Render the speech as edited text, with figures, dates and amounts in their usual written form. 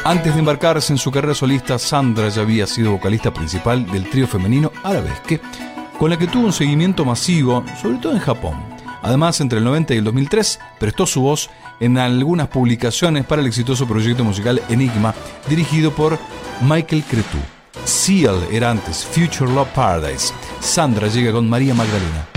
Antes de embarcarse en su carrera solista, Sandra ya había sido vocalista principal del trío femenino Arabesque, con la que tuvo un seguimiento masivo, sobre todo en Japón. Además, entre el 90 y el 2003, prestó su voz en algunas publicaciones para el exitoso proyecto musical Enigma, dirigido por Michael Cretu. Seal era antes Future Love Paradise. Sandra llega con María Magdalena.